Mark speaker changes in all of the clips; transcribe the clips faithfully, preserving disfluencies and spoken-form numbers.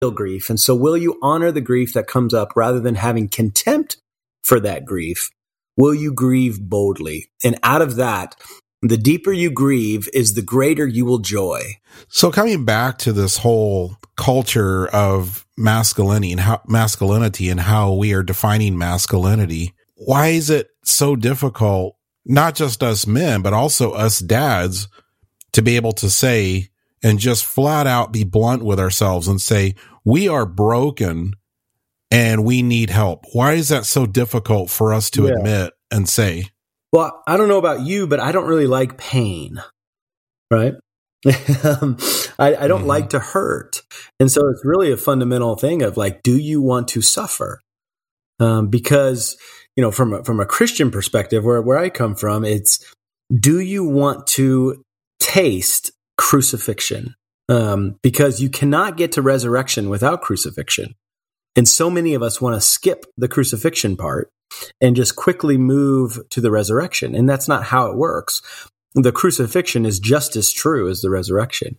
Speaker 1: grief. And so will you honor the grief that comes up rather than having contempt for that grief? Will you grieve boldly? And out of that, the deeper you grieve is the greater you will joy.
Speaker 2: So coming back to this whole culture of masculinity and how masculinity and how we are defining masculinity, why is it so difficult, not just us men, but also us dads, to be able to say and just flat out be blunt with ourselves and say, we are broken and we need help? Why is that so difficult for us to yeah. admit and say?
Speaker 1: Well, I don't know about you, but I don't really like pain, right? um, I, I don't mm-hmm. like to hurt. And so it's really a fundamental thing of like, do you want to suffer? Um, because, you know, from a, from a Christian perspective, where, where I come from, it's, do you want to taste crucifixion? Um, because you cannot get to resurrection without crucifixion. And so many of us want to skip the crucifixion part and just quickly move to the resurrection. And that's not how it works. The crucifixion is just as true as the resurrection.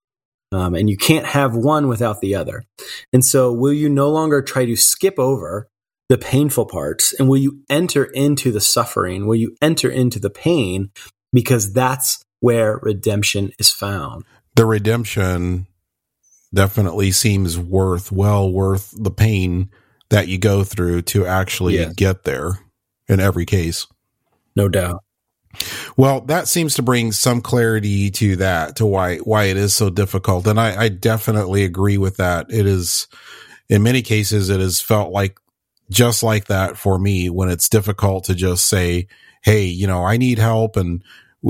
Speaker 1: Um, and you can't have one without the other. And so will you no longer try to skip over the painful parts? And will you enter into the suffering? Will you enter into the pain? Because that's where redemption is found.
Speaker 2: The redemption definitely seems worth, well worth the pain that you go through to actually yes. get there in every case.
Speaker 1: No doubt.
Speaker 2: Well, that seems to bring some clarity to that, to why, why it is so difficult. And I, I definitely agree with that. It is, in many cases, it has felt like just like that for me when it's difficult to just say, hey, you know, I need help. And,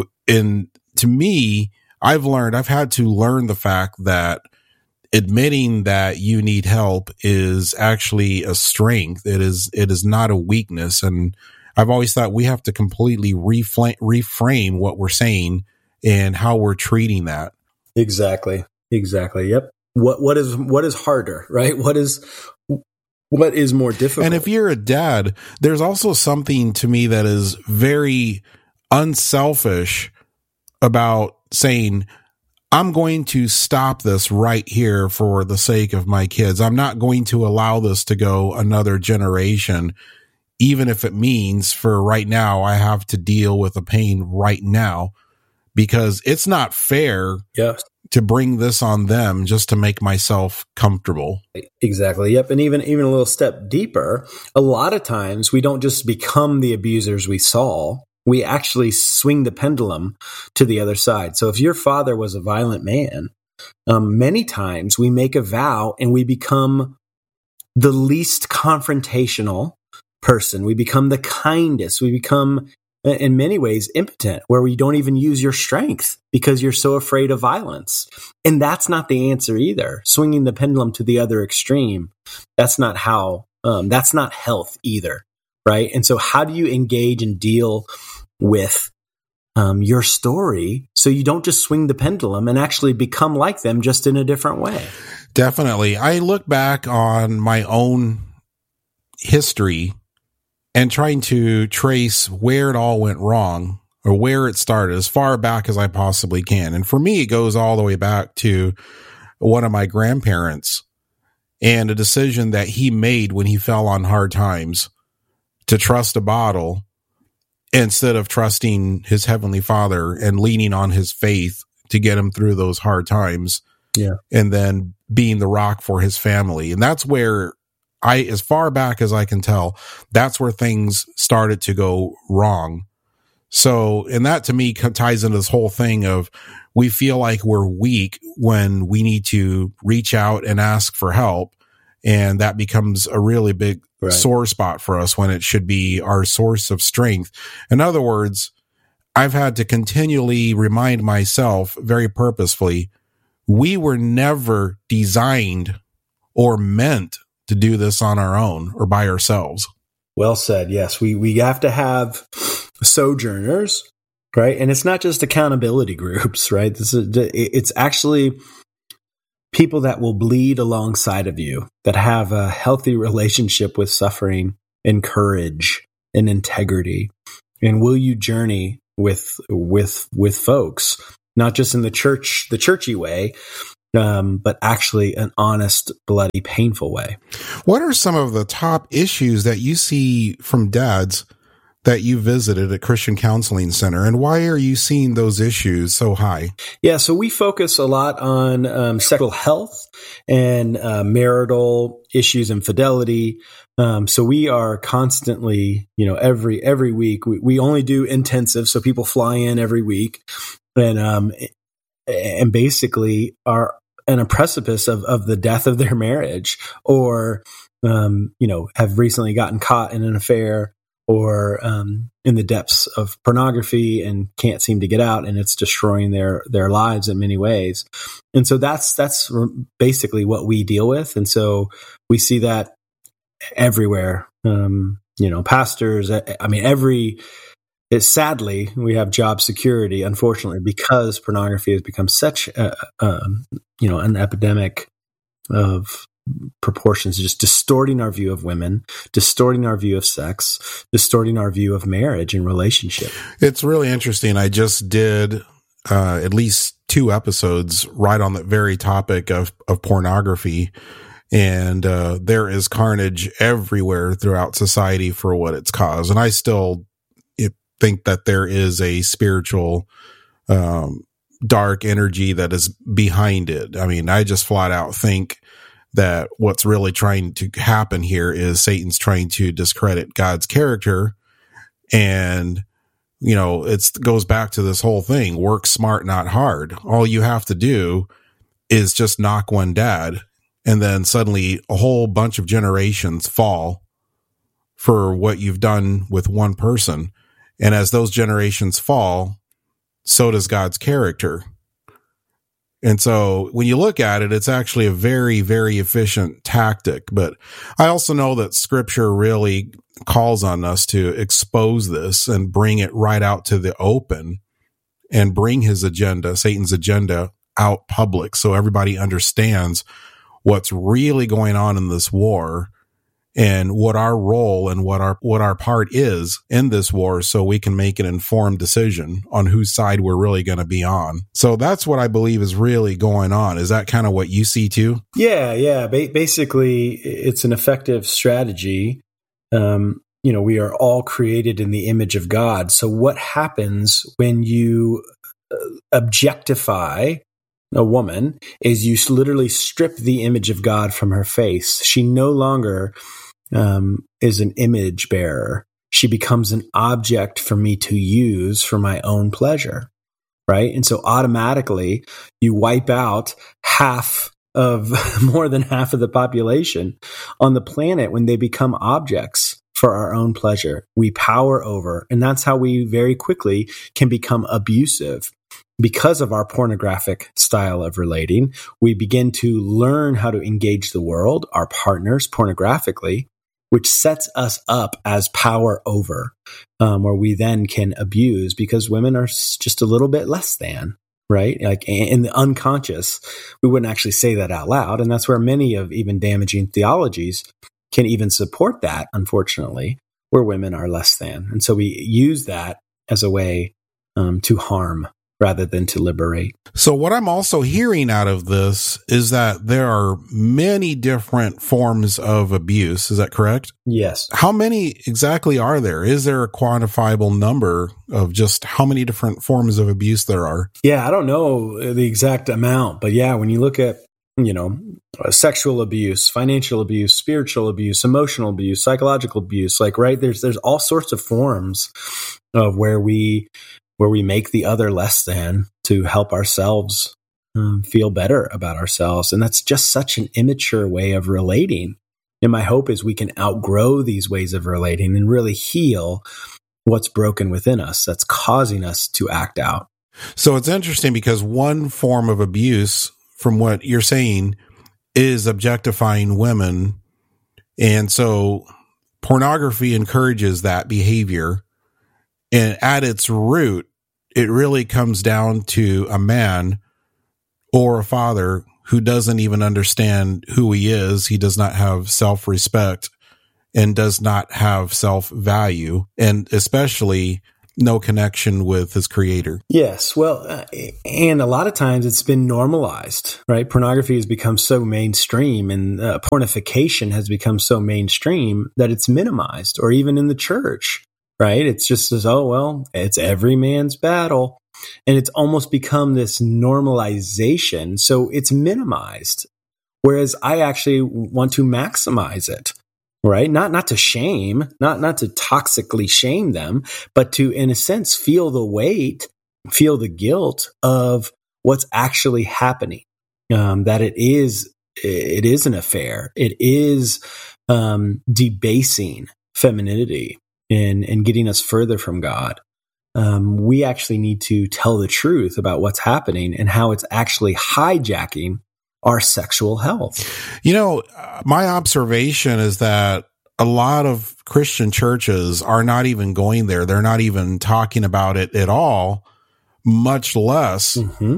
Speaker 2: and to me, I've learned, I've had to learn the fact that admitting that you need help is actually a strength. It is, it is not a weakness. And I've always thought we have to completely reframe, reframe what we're saying and how we're treating that.
Speaker 1: Exactly. Exactly. Yep. What, what is, what is harder, right? What is, what is more difficult?
Speaker 2: And if you're a dad, there's also something to me that is very unselfish about saying, I'm going to stop this right here for the sake of my kids. I'm not going to allow this to go another generation, even if it means for right now, I have to deal with the pain right now, because it's not fair
Speaker 1: yes.
Speaker 2: to bring this on them just to make myself comfortable.
Speaker 1: Exactly. Yep. And even, even a little step deeper, a lot of times we don't just become the abusers we saw. We actually swing the pendulum to the other side. So if your father was a violent man, um, many times we make a vow and we become the least confrontational person. We become the kindest. We become, in many ways, impotent, where we don't even use your strength because you're so afraid of violence. And that's not the answer either. Swinging the pendulum to the other extreme, that's not how, um, that's not health either. Right. And so how do you engage and deal with um, your story so you don't just swing the pendulum and actually become like them, just in a different way?
Speaker 2: Definitely. I look back on my own history and trying to trace where it all went wrong or where it started as far back as I possibly can. And for me, it goes all the way back to one of my grandparents and a decision that he made when he fell on hard times to trust a bottle instead of trusting his heavenly Father and leaning on his faith to get him through those hard times.
Speaker 1: Yeah.
Speaker 2: And then being the rock for his family. And that's where I, as far back as I can tell, that's where things started to go wrong. So, and that to me ties into this whole thing of we feel like we're weak when we need to reach out and ask for help. And that becomes a really big right. sore spot for us when it should be our source of strength. In other words, I've had to continually remind myself very purposefully, we were never designed or meant to do this on our own or by ourselves.
Speaker 1: Well said. Yes, we, we have to have sojourners, right? And it's not just accountability groups, right? This is, it's actually people that will bleed alongside of you, that have a healthy relationship with suffering and courage and integrity. And will you journey with, with, with folks, not just in the church, the churchy way, um, but actually an honest, bloody, painful way.
Speaker 2: What are some of the top issues that you see from dads that you visited at Christian Counseling Center, and why are you seeing those issues so high?
Speaker 1: Yeah, so we focus a lot on um, sexual health and uh, marital issues, infidelity. Um, so we are constantly, you know, every every week we, we only do intensive, so people fly in every week, and um, and basically are on a precipice of of the death of their marriage, or um, you know, have recently gotten caught in an affair, or um, in the depths of pornography and can't seem to get out, and it's destroying their their lives in many ways. And so that's that's basically what we deal with. And so we see that everywhere. Um, you know, pastors. I mean, every. It's, sadly, we have job security, unfortunately, because pornography has become such a, um, you know, an epidemic of proportions, just distorting our view of women, distorting our view of sex, distorting our view of marriage and relationship.
Speaker 2: It's really interesting. I just did uh, at least two episodes right on the very topic of, of pornography. And uh, there is carnage everywhere throughout society for what it's caused. And I still it, think that there is a spiritual um, dark energy that is behind it. I mean, I just flat out think that what's really trying to happen here is Satan's trying to discredit God's character. And, you know, it goes back to this whole thing, work smart, not hard. All you have to do is just knock one dad, and then suddenly a whole bunch of generations fall for what you've done with one person. And as those generations fall, so does God's character. And so when you look at it, it's actually a very, very efficient tactic. But I also know that scripture really calls on us to expose this and bring it right out to the open and bring his agenda, Satan's agenda, out public so everybody understands what's really going on in this war and what our role and what our what our part is in this war, so we can make an informed decision on whose side we're really going to be on. So that's what I believe is really going on. Is that kind of what you see too?
Speaker 1: Yeah, yeah. Ba- basically, it's an effective strategy. Um, you know, we are all created in the image of God. So what happens when you objectify a woman is you literally strip the image of God from her face. She no longer um, is an image bearer. She becomes an object for me to use for my own pleasure, right? And so automatically you wipe out half of, more than half of the population on the planet when they become objects for our own pleasure. We power over, and that's how we very quickly can become abusive. Because of our pornographic style of relating, we begin to learn how to engage the world, our partners, pornographically, which sets us up as power over, um, where we then can abuse because women are just a little bit less than, right? Like in the unconscious, we wouldn't actually say that out loud. And that's where many of even damaging theologies can even support that, unfortunately, where women are less than. And so we use that as a way um, to harm rather than to liberate.
Speaker 2: So what I'm also hearing out of this is that there are many different forms of abuse. Is that correct?
Speaker 1: Yes.
Speaker 2: How many exactly are there? Is there a quantifiable number of just how many different forms of abuse there are?
Speaker 1: Yeah, I don't know the exact amount, but yeah, when you look at, you know, sexual abuse, financial abuse, spiritual abuse, emotional abuse, psychological abuse, like, right, there's there's all sorts of forms of where we where we make the other less than to help ourselves um, feel better about ourselves. And that's just such an immature way of relating. And my hope is we can outgrow these ways of relating and really heal what's broken within us that's causing us to act out.
Speaker 2: So it's interesting because one form of abuse, from what you're saying, is objectifying women. And so pornography encourages that behavior. And at its root, it really comes down to a man or a father who doesn't even understand who he is. He does not have self-respect and does not have self-value. And especially no connection with his creator.
Speaker 1: Yes. Well, uh, and a lot of times it's been normalized, right? Pornography has become so mainstream, and uh, pornification has become so mainstream that it's minimized, or even in the church, right? It's just as, oh, well, it's every man's battle. And it's almost become this normalization. So it's minimized. Whereas I actually want to maximize it. Right? Not, not to shame, not, not to toxically shame them, but to, in a sense, feel the weight, feel the guilt of what's actually happening. Um, that it is, it is an affair. It is, um, debasing femininity and, and getting us further from God. Um, we actually need to tell the truth about what's happening and how it's actually hijacking our sexual health.
Speaker 2: You know, my observation is that a lot of Christian churches are not even going there. They're not even talking about it at all, much less mm-hmm.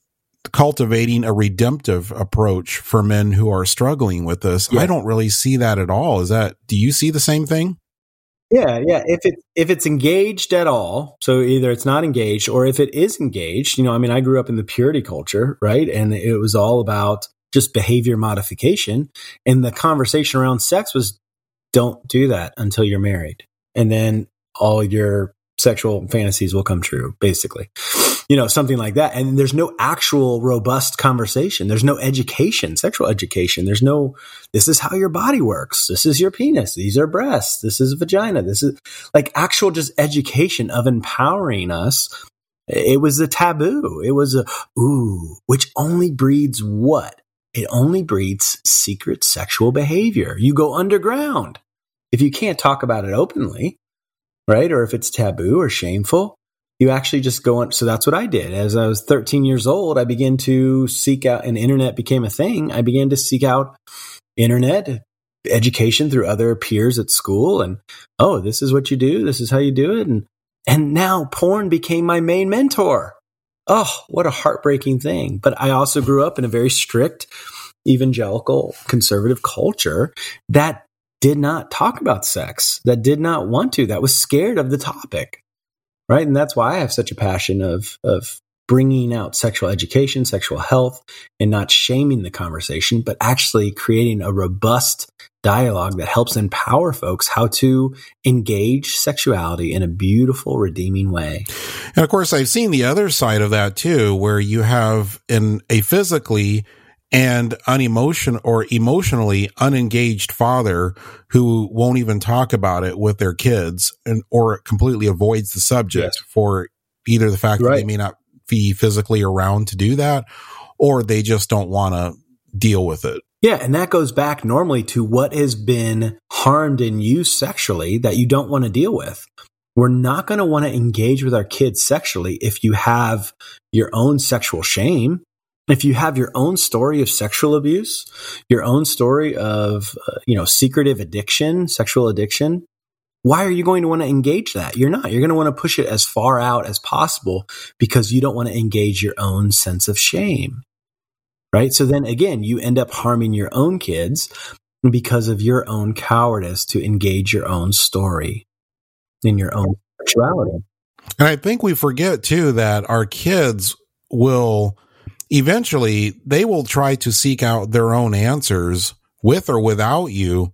Speaker 2: cultivating a redemptive approach for men who are struggling with this. Yeah. I don't really see that at all. Is that, do you see the same thing?
Speaker 1: Yeah, yeah. If it if it's engaged at all, so either it's not engaged, or if it is engaged, you know, I mean, I grew up in the purity culture, right? And it was all about just behavior modification. And the conversation around sex was, don't do that until you're married. And then all your sexual fantasies will come true, basically. You know, something like that. And there's no actual robust conversation. There's no education, sexual education. There's no, this is how your body works. This is your penis. These are breasts. This is vagina. This is like actual just education of empowering us. It was a taboo. It was a, ooh, which only breeds what? It only breeds secret sexual behavior. You go underground. If you can't talk about it openly, right? Or if it's taboo or shameful, you actually just go on. So that's what I did. As I was thirteen years old, I began to seek out, and internet became a thing. I began to seek out internet education through other peers at school. And, oh, this is what you do. This is how you do it. And, and now porn became my main mentor. Oh, what a heartbreaking thing. But I also grew up in a very strict evangelical conservative culture that did not talk about sex, that did not want to, that was scared of the topic. Right. And that's why I have such a passion of, of bringing out sexual education, sexual health, and not shaming the conversation, but actually creating a robust dialogue that helps empower folks how to engage sexuality in a beautiful, redeeming way.
Speaker 2: And of course, I've seen the other side of that too, where you have an, a physically and unemotion or emotionally unengaged father who won't even talk about it with their kids, and or completely avoids the subject yes. for either the fact right. that they may not be physically around to do that, or they just don't want to deal with it.
Speaker 1: Yeah, and that goes back normally to what has been harmed in you sexually that you don't want to deal with. We're not going to want to engage with our kids sexually if you have your own sexual shame. If you have your own story of sexual abuse, your own story of, uh, you know, secretive addiction, sexual addiction, why are you going to want to engage that? You're not. You're going to want to push it as far out as possible because you don't want to engage your own sense of shame, right? So then again, you end up harming your own kids because of your own cowardice to engage your own story in your own sexuality.
Speaker 2: And I think we forget too that our kids will eventually, they will try to seek out their own answers with or without you.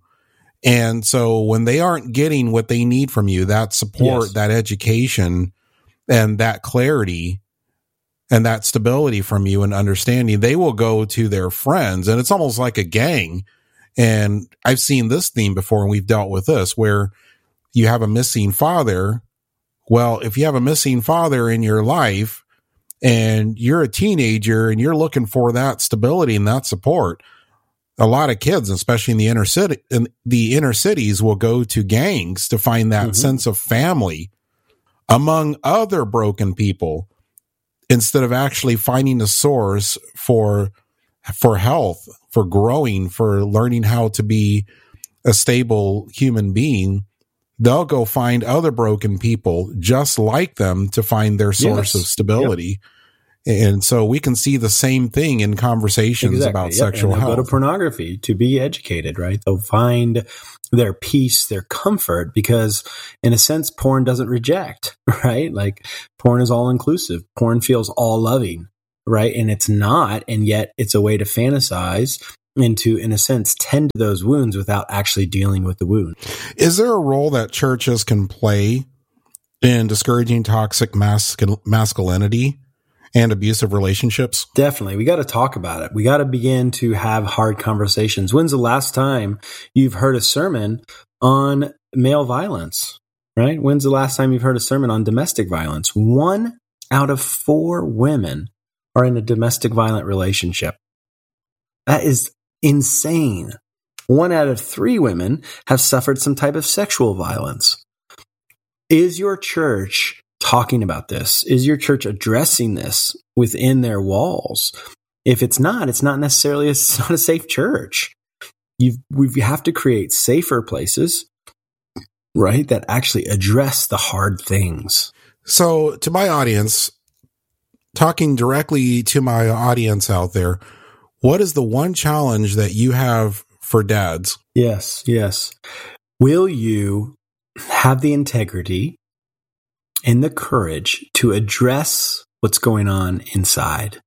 Speaker 2: And so when they aren't getting what they need from you, that support, yes. that education, and that clarity, and that stability from you and understanding, they will go to their friends. And it's almost like a gang. And I've seen this theme before, and we've dealt with this, where you have a missing father. Well, if you have a missing father in your life, and you're a teenager and you're looking for that stability and that support, a lot of kids, especially in the inner city, in the inner cities, will go to gangs to find that mm-hmm. sense of family among other broken people, instead of actually finding a source for, for health, for growing, for learning how to be a stable human being. They'll go find other broken people just like them to find their source yes. of stability. Yep. And so we can see the same thing in conversations
Speaker 1: exactly.
Speaker 2: about
Speaker 1: yep.
Speaker 2: sexual
Speaker 1: and
Speaker 2: health.
Speaker 1: Go to pornography to be educated, right? They'll find their peace, their comfort, because in a sense, porn doesn't reject, right? Like porn is all inclusive. Porn feels all loving, right? And it's not, and yet it's a way to fantasize and to, in a sense, tend to those wounds without actually dealing with the wound.
Speaker 2: Is there a role that churches can play in discouraging toxic mascul- masculinity and abusive relationships?
Speaker 1: Definitely. We got to talk about it. We got to begin to have hard conversations. When's the last time you've heard a sermon on male violence, right? When's the last time you've heard a sermon on domestic violence? One out of four women are in a domestic violent relationship. That is insane. One out of three women have suffered some type of sexual violence. Is your church talking about this? Is your church addressing this within their walls? If it's not, it's not necessarily a, it's not a safe church. You've, we have to create safer places, right, that actually address the hard things.
Speaker 2: So to my audience, talking directly to my audience out there, what is the one challenge that you have for dads?
Speaker 1: Yes, yes. Will you have the integrity and the courage to address what's going on inside?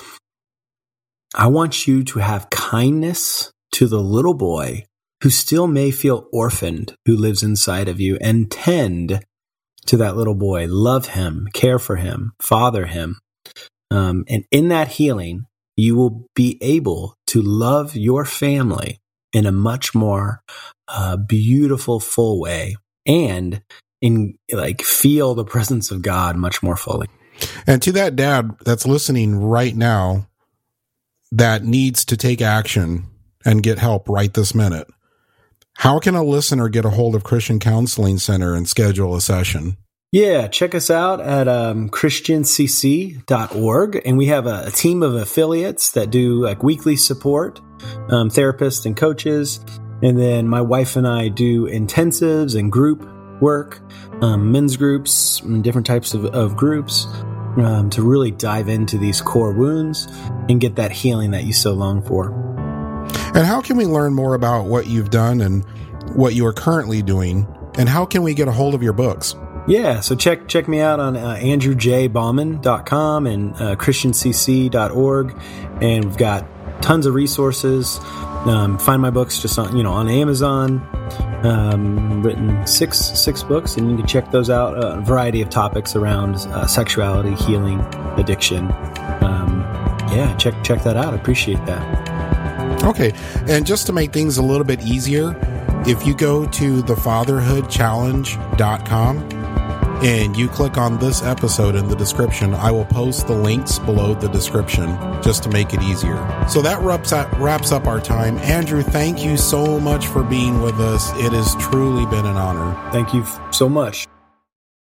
Speaker 1: I want you to have kindness to the little boy who still may feel orphaned, who lives inside of you, and tend to that little boy. Love him, care for him, father him. Um, and in that healing, you will be able to love your family in a much more uh, beautiful, full way, and in like feel the presence of God much more fully.
Speaker 2: And to that dad that's listening right now that needs to take action and get help right this minute, how can a listener get a hold of Christian Counseling Center and schedule a session?
Speaker 1: Yeah, check us out at um, christian c c dot org, and we have a, a team of affiliates that do like weekly support, um, therapists and coaches, and then my wife and I do intensives and group work, um, men's groups, and different types of, of groups, um, to really dive into these core wounds and get that healing that you so long for.
Speaker 2: And how can we learn more about what you've done and what you are currently doing, and how can we get a hold of your books?
Speaker 1: Yeah, so check check me out on uh, andrew j bauman dot com and uh, christian c c dot org, and we've got tons of resources. Um, find my books just on you know on Amazon. Um, written six six books, and you can check those out. Uh, a variety of topics around uh, sexuality, healing, addiction. Um, yeah, check check that out. I appreciate that.
Speaker 2: Okay, and just to make things a little bit easier, if you go to the fatherhood challenge dot com and you click on this episode in the description, I will post the links below the description just to make it easier. So that wraps up, wraps up our time. Andrew, thank you so much for being with us. It has truly been an honor.
Speaker 1: Thank you so much.